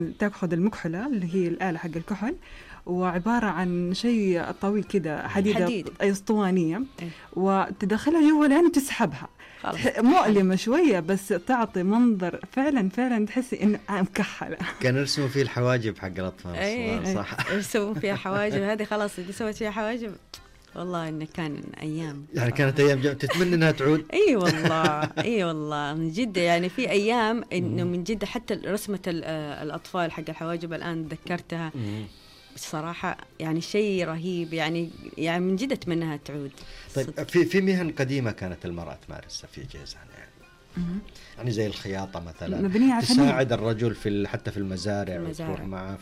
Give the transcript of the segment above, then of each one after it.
تأخذ المكحلة اللي هي الآلة حق الكحل، وعبارة عن شيء طويل كده، حديدة حديد. أي اسطوانية، إيه. وتدخلها جوا العين وتسحبها. خلاص. مؤلمة شوية بس تعطي منظر فعلا تحسي إنه مكحلة. كان يرسموا فيه الحواجب حق الأطفال الصغار صح؟ يرسمون فيها حواجب. هذه خلاص اللي سوت فيها حواجب والله إنه كان أيام يعني صراحة. كانت أيام تتمنى إنها تعود. اي والله اي والله من جد. يعني في ايام انه من جد حتى رسمه الاطفال حق الحواجب الان ذكرتها بصراحه، يعني شيء رهيب. يعني من جد اتمنىها تعود. طيب في مهن قديمه كانت المراه تمارسها في جيزان يعني زي الخياطه مثلا، مبنية على تساعد الرجل في حتى في المزارع، المزارع. وتروح معه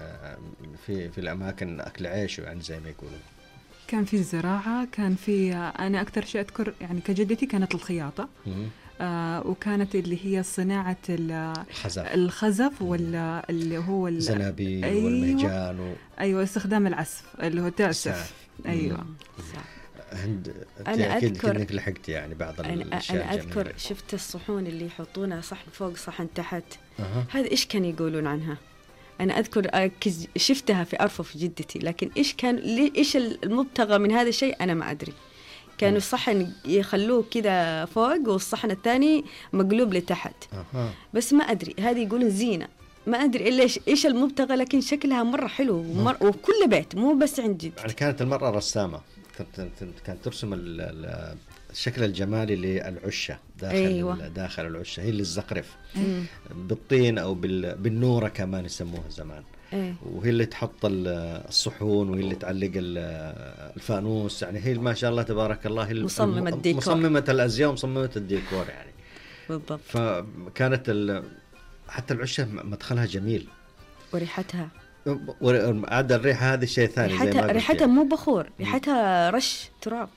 في الاماكن اكل عيشه يعني زي ما يقولون. كان في الزراعة، كان في أنا أكثر شيء أذكر يعني كجدتي كانت الخياطة. وكانت اللي هي صناعة الخزف ولا اللي هو الزنابيل. أيوة والمهجان أيوة، استخدام العسف اللي هو تعسف. أيوة. هند أنا أذكر إنك لحقت يعني بعض الأشياء. أنا أذكر شفت الصحون اللي يحطونها صحن فوق صحن تحت. هذا إيش كان يقولون عنها؟ أنا أذكر شفتها في أرفف جدتي، لكن إيش المبتغى من هذا الشيء أنا ما أدري. كانوا الصحن يخلوه كده فوق والصحن الثاني مقلوب لتحت. بس ما أدري، هذه يقولون زينة، ما أدري إلا إيش المبتغى، لكن شكلها مرة حلو وكل بيت مو بس عند جد. يعني كانت المرأة رسامة، كانت ترسم الشكل الجمالي للعشة داخل العشة، هي اللي الزخرف بالطين أو بالنورة كمان يسموها زمان. وهي اللي تحط الصحون، وهي اللي تعلق الفانوس. يعني هي ما شاء الله تبارك الله هي مصممة الأزياء ومصممة الديكور يعني. بالضبط. فكانت حتى العشة مدخلها جميل، وريحتها عاد الريحة هذه شيء ثاني. ريحتها مو بخور، ريحتها رش تراب.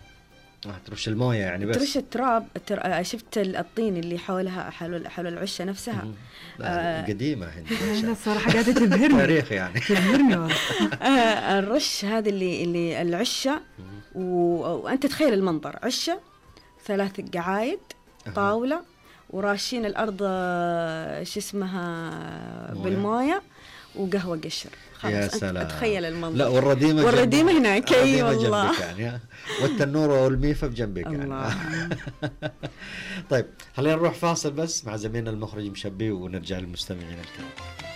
ترش المويه يعني، بس ترش التراب. شفت الطين اللي حولها حول العشة نفسها. قديمة هنا الصراحة قاعدة تبهرني. تاريخ يعني. تبهرني الرش هذا اللي العشة وأنت تخيل المنظر، عشة 3 قعايد طاولة وراشين الأرض شو اسمها بالموية وقهوة قشر. يا سلام. أتخيل المنظر. لا والرديمة هناك. أي والله. يعني والتنورة والميفة بجنبك يعني. طيب خلينا نروح فاصل بس مع زميلنا المخرج مشبي ونرجع للمستمعين الكرام.